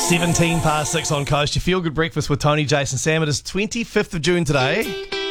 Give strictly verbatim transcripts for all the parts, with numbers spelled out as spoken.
seventeen past six on Coast. Your Feel Good Breakfast with Tony, Jason, Sam. It is twenty-fifth of June today.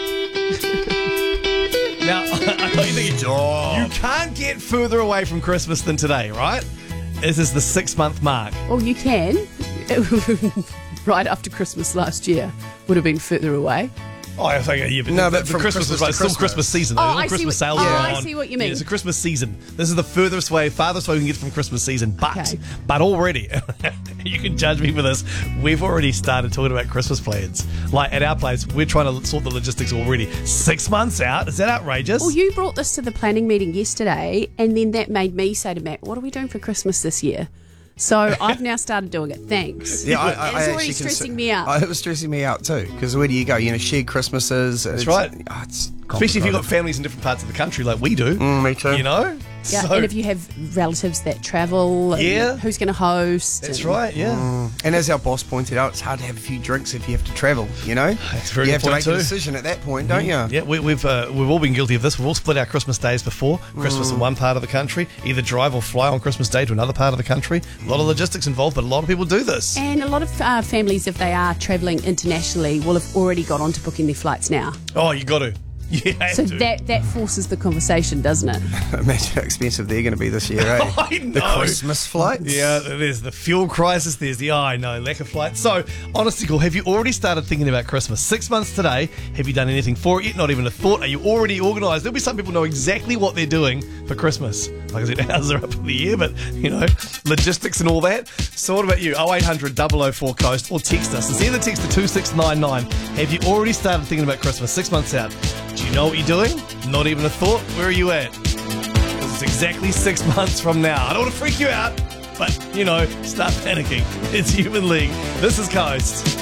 Now, I know you're thinking, oh. You can't get further away from Christmas than today, right? This is the six-month mark. Well, you can. Right after Christmas last year would have been further away. Oh, I think, yeah, but No, the, but the from Christmas, Christmas is like to still Christmas. Christmas season. Though. Oh, All I see Christmas what- sales oh, are I on. see what you mean. Yeah, it's a Christmas season. This is the furthest way, farthest way we can get from Christmas season. But, Okay. but already, you can judge me for this. We've already started talking about Christmas plans. Like at our place, we're trying to sort the logistics already. Six months out. Is that outrageous? Well, you brought this to the planning meeting yesterday, and then that made me say to Matt, what are we doing for Christmas this year? So I've now started doing it. Thanks. Yeah, I, I, it's I already actually stressing consi- me out. I, it was stressing me out too. Because where do you go? You know, shared Christmases. That's it's, right. Oh, it's Especially if you've got complicated. families in different parts of the country like we do. Mm, me too. You know? Yeah, So- and if you have relatives that travel, and Yeah. who's going to host? That's and- right, yeah. Mm. And as our boss pointed out, it's hard to have a few drinks if you have to travel. You know, That's a very you good have to point make too. a decision at that point, don't you? Yeah, we, we've uh, we've all been guilty of this. We've all split our Christmas days before. Christmas in one part of the country, either drive or fly on Christmas Day to another part of the country. A lot of logistics involved, but a lot of people do this. And a lot of uh, families, if they are travelling internationally, will have already got onto booking their flights now. Oh, you got to. You have So to. that, that forces the conversation, doesn't it? Imagine how expensive they're going to be this year, eh? I The know. Christmas flights. Yeah, there's the fuel crisis. There's the, oh, I know, lack of flights. So, honestly, cool. Have you already started thinking about Christmas? Six months today. Have you done anything for it yet? Not even a thought. Are you already organised? There'll be some people know exactly what they're doing for Christmas. Like I said, ours are up in the air, but, you know, logistics and all that. So, what about you? oh eight hundred, double oh four Coast or text us. It's either text to two six nine nine. Have you already started thinking about Christmas? Six months out. Do you know what you're doing? Not even a thought? Where are you at? Because it's exactly six months from now. I don't want to freak you out, but, you know, start panicking. It's Human League. This is Coast.